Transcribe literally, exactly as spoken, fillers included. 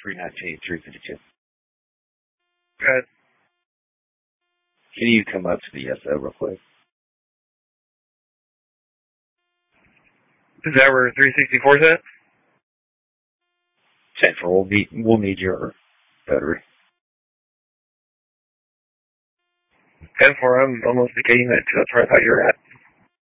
three nineteen, three fifty-two. Go ahead. Can you come up to the S O real quick? Is that where three sixty-four is at? Central, we'll need, we'll need your battery. ten four, I'm almost vacating that too. That's where I thought you were at.